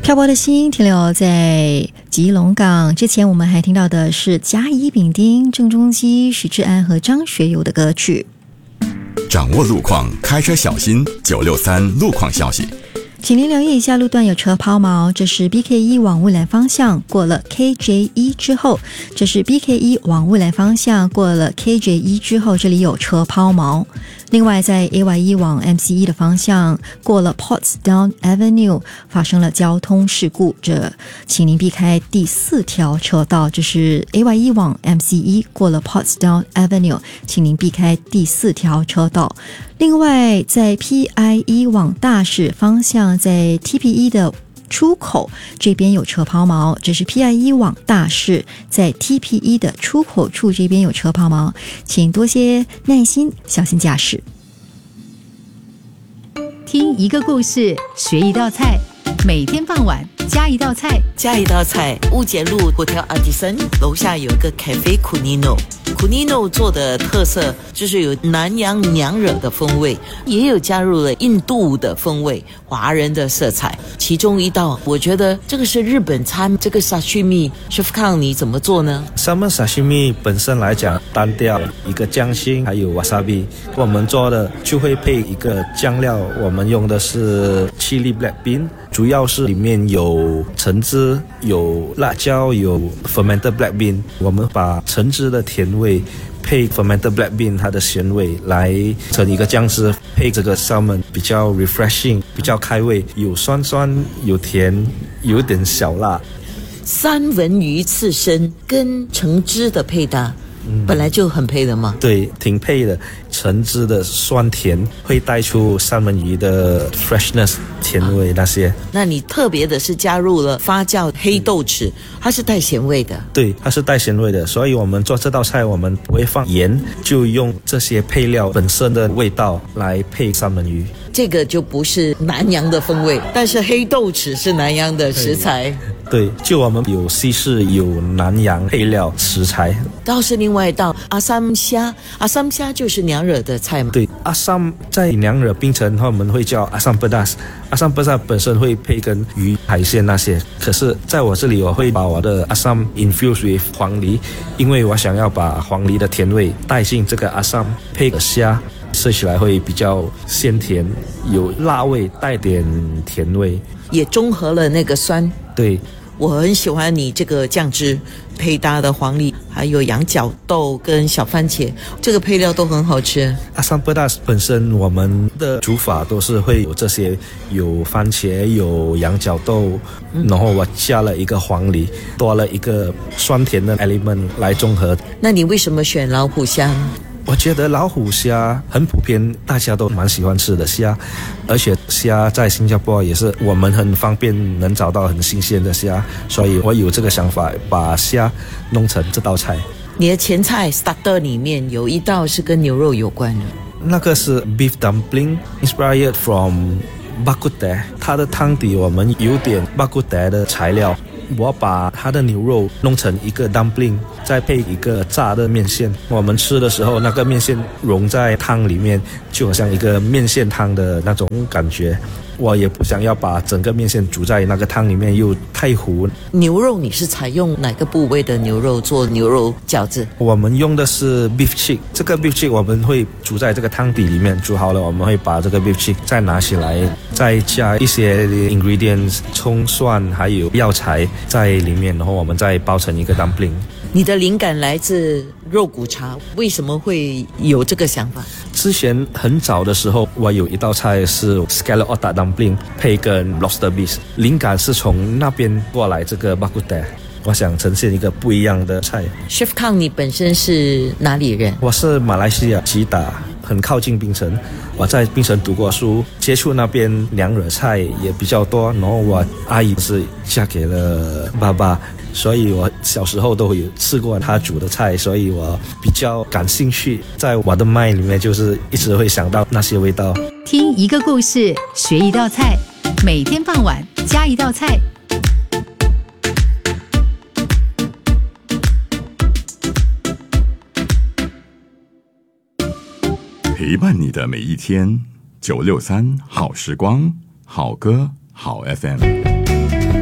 漂泊的心停留在吉隆港，之前我们还听到的是甲乙丙丁、郑中基、许志安和张学友的歌曲。 掌握路况，开车小心963路况消息。 请您留意一下路段有车抛锚，这是 BK1 往蔚蓝方向过了 KJ1 之后，这是 BK1 往蔚蓝方向过了 KJ1 之后，这里有车抛锚。另外在 AY1 往 MC1 的方向过了 Portsdown Avenue 发生了交通事故，这请您避开第4条车道，这是 AY1 往 MC1 过了 Portsdown Avenue， 请您避开第4条车道。另外在 PI1 往大使方向，在 TP1 的出口这边有车抛锚，这是 PI1 往大使，在 TP1 的出口处这边有车抛锚，请多些耐心，小心驾驶。 听一个故事，学一道菜，每天傍晚加一道菜。 加一道菜，乌节路国条阿迪森楼下有一个 Cafe Cunino 做的特色就是有南洋娘惹的风味，也有加入了印度的风味，华人的色彩。其中一道我觉得这个是日本餐，这个 sashimi Chef Kang 你怎么做呢？ Salmon sashimi 本身来讲单调，一个酱心还有 wasabi， 我们做的就会配一个酱料，我们用的是 chili black bean， 主要是里面有橙汁，有辣椒，有 fermented black bean， 我们把橙汁的甜味配 fermented black bean 它的咸味来成一个酱汁，配这个 salmon 比较 refreshing， 比较开胃，有酸酸有甜，有点小辣。 三文鱼刺身跟橙汁的配搭本来就很配的嘛。 对，挺配的，橙汁的酸甜会带出三文鱼的 freshness 甜味那些。 那你特别的是加入了发酵黑豆豉，它是带咸味的。 对，它是带咸味的，所以我们做这道菜我们不会放盐，就用这些配料本身的味道来配三文鱼。 这个就不是南洋的风味，但是黑豆豉是南洋的食材。 对，就我们有西式有南洋配料食材。 倒是另外一道阿三虾，阿三虾就是娘惹的菜嘛。 对，阿三在娘惹槟城我们会叫阿三布达斯，阿三布达本身会配跟鱼海鲜那些，可是在我这里我会把我的阿三 infuse with 黄梨，因为我想要把黄梨的甜味带进这个阿三，配个虾，吃起来会比较鲜甜，有辣味带点甜味， 也中和了那个酸。 对， 我很喜欢你这个酱汁配搭的黄梨，还有羊角豆跟小番茄，这个配料都很好吃。 阿三布达本身我们的煮法都是会有这些，有番茄有羊角豆，然后我加了一个黄梨，多了一个酸甜的 element 来中和。 那你为什么选老虎虾？ 我觉得老虎虾很普遍，大家都蛮喜欢吃的虾，而且虾在新加坡也是我们很方便能找到很新鲜的虾，所以我有这个想法把虾弄成这道菜。 你的前菜 starter 里面有一道是跟牛肉有关的， 那个是 beef dumpling inspired from bak kut teh， 它的汤底我们有点 bak kut teh 的材料，我把它的牛肉弄成一个 dumpling， 再配一个炸的面线，我们吃的时候那个面线融在汤里面，就好像一个面线汤的那种感觉。我也不想要把整个面线煮在那个汤里面又太糊。 牛肉你是采用哪个部位的牛肉做牛肉饺子？ 我们用的是 beef cheek， 这个 beef cheek 我们会煮在这个汤底里面，煮好了我们会把这个 beef cheek 再拿起来，再加一些 ingredients 葱蒜还有药材在里面，然后我们再包成一个 dumpling。 你的灵感来自肉骨茶，为什么会有这个想法？ 之前很早的时候，我有一道菜是 scallop otak dumpling 配跟 lobster bisque， 灵感是从那边过来这个 bak kut teh， 我想呈现一个不一样的菜。 Chef Kang 你本身是哪里人？ 我是马来西亚吉打，很靠近槟城，我在槟城读过书，接触那边娘惹菜也比较多，然后我阿姨是嫁给了爸爸，所以我小时候都有吃过他煮的菜，所以我比较感兴趣，在我的mind里面就是一直会想到那些味道。 听一个故事，学一道菜，每天傍晚加一道菜。 陪伴你的每一天，963好时光，好歌好 FM。